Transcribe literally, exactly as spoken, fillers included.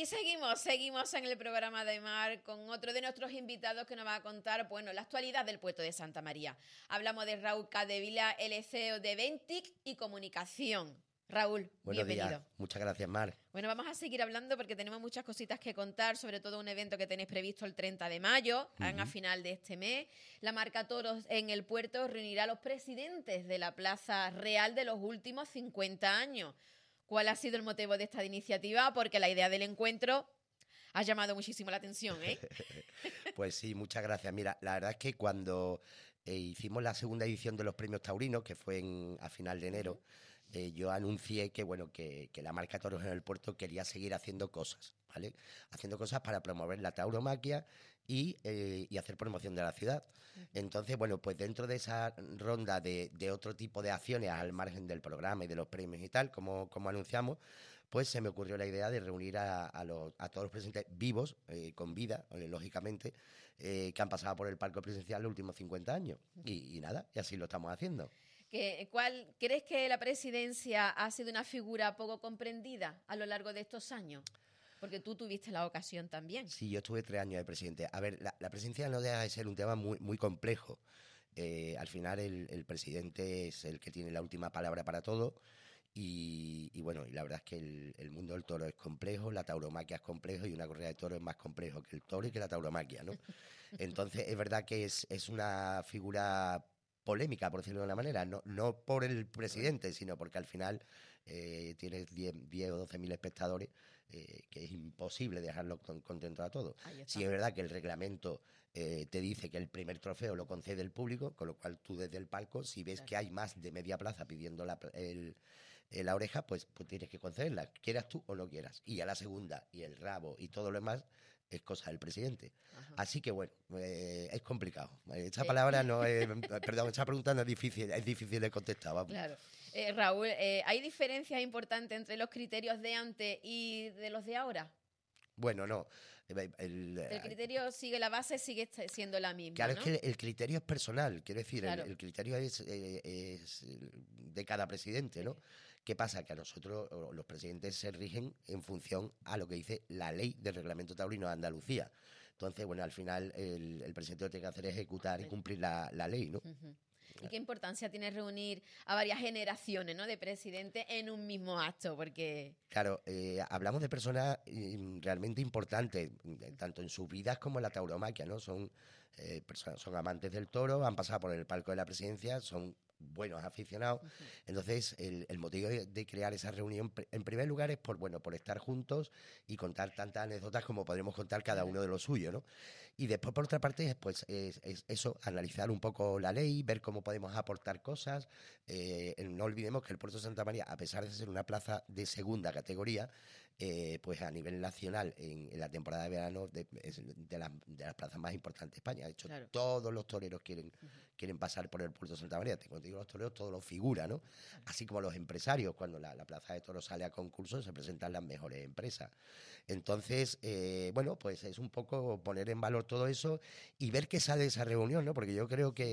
Y seguimos, seguimos en el programa de Mar con otro de nuestros invitados que nos va a contar, bueno, la actualidad del puerto de Santa María. Hablamos de Raúl Capdevila, el C E O de Ventic y Comunicación. Raúl, Buenos bienvenido. días. Muchas gracias, Mar. Bueno, vamos a seguir hablando porque tenemos muchas cositas que contar, sobre todo un evento que tenéis previsto el treinta de mayo, uh-huh. a final de este mes. La marca Toros en el puerto reunirá a los presidentes de la Plaza Real de los últimos cincuenta años. ¿Cuál ha sido el motivo de esta iniciativa? Porque la idea del encuentro ha llamado muchísimo la atención, ¿eh? Pues sí, muchas gracias. Mira, la verdad es que cuando eh, hicimos la segunda edición de los premios taurinos, que fue en, a final de enero, uh-huh. eh, yo anuncié que, bueno, que, que la marca Toros en el puerto quería seguir haciendo cosas, ¿vale? Haciendo cosas para promover la tauromaquia y, eh, y hacer promoción de la ciudad. Uh-huh. Entonces, bueno, pues dentro de esa ronda de, de otro tipo de acciones al margen del programa y de los premios y tal, como, como anunciamos, pues se me ocurrió la idea de reunir a, a, los, a todos los presentes vivos, eh, con vida, eh, lógicamente, eh, que han pasado por el palco presidencial los últimos cincuenta años. Y, y nada, y así lo estamos haciendo. ¿Qué, cuál, ¿Crees que la presidencia ha sido una figura poco comprendida a lo largo de estos años? Porque tú tuviste la ocasión también. Sí, yo estuve tres años de presidente. A ver, la, la presidencia no deja de ser un tema muy, muy complejo. Eh, al final el, el presidente es el que tiene la última palabra para todo. Y, y bueno, y la verdad es que el, el mundo del toro es complejo, la tauromaquia es complejo y una corrida de toro es más complejo que el toro y que la tauromaquia, ¿no? Entonces es verdad que es, es una figura polémica, por decirlo de una manera, no, no por el presidente, sino porque al final eh, tienes diez o doce mil espectadores, eh, que es imposible dejarlos contentos a todos. Sí es verdad que el reglamento eh, te dice que el primer trofeo lo concede el público, con lo cual tú desde el palco, si ves claro. que hay más de media plaza pidiendo la, el, la oreja, pues, pues tienes que concederla, quieras tú o no quieras. Y a la segunda, y el rabo y todo lo demás, es cosa del presidente. Ajá. Así que, bueno, eh, es complicado. Esta palabra no es... perdón, esta pregunta no es difícil, es difícil de contestar, vamos. Claro. Eh, Raúl, eh, ¿hay diferencias importantes entre los criterios de antes y de los de ahora? Bueno, no. El, el, el criterio sigue, la base sigue siendo la misma, Claro, ¿no? es que el criterio es personal, quiero decir, claro. el, el criterio es, eh, es de cada presidente, ¿no? ¿Qué pasa? Que a nosotros los presidentes se rigen en función a lo que dice la ley del reglamento taurino de Andalucía. Entonces, bueno, al final el, el presidente lo que tiene que hacer es ejecutar y cumplir la, la ley, ¿no? Uh-huh. ¿Y qué importancia tiene reunir a varias generaciones, ¿no?, de presidentes en un mismo acto? Porque... Claro, eh, hablamos de personas eh, realmente importantes, tanto en sus vidas como en la tauromaquia, ¿no? Son, eh, personas, son amantes del toro, han pasado por el palco de la presidencia, son buenos aficionados. Uh-huh. Entonces, el, el motivo de, de crear esa reunión, en primer lugar, es por, bueno, por estar juntos y contar tantas anécdotas como podremos contar cada uno de los suyos, ¿no? Y después, por otra parte, pues es, es eso, analizar un poco la ley, ver cómo podemos aportar cosas. Eh, no olvidemos que el Puerto de Santa María, a pesar de ser una plaza de segunda categoría, eh, pues a nivel nacional, en, en la temporada de verano, de, es de, la, de las plazas más importantes de España. De hecho, claro. todos los toreros quieren, uh-huh. quieren pasar por el Puerto de Santa María. Cuando digo los toreros, todo lo figura, ¿no? Uh-huh. Así como los empresarios, cuando la, la plaza de toros sale a concurso, se presentan las mejores empresas. Entonces, eh, bueno, pues es un poco poner en valor todo eso y ver qué sale de esa reunión, ¿no? Porque yo creo que